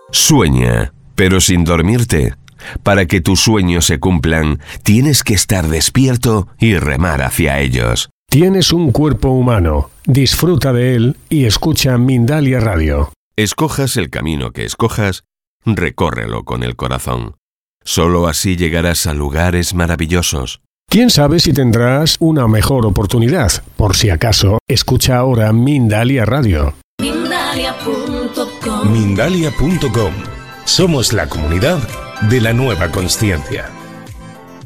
Sueña, pero sin dormirte. Para que tus sueños se cumplan, tienes que estar despierto y remar hacia ellos. Tienes un cuerpo humano. Disfruta de él y escucha Mindalia Radio. Escojas el camino que escojas, recórrelo con el corazón. Solo así llegarás a lugares maravillosos. ¿Quién sabe si tendrás una mejor oportunidad? Por si acaso, escucha ahora Mindalia Radio. Mindalia.com. Somos la comunidad de la nueva consciencia.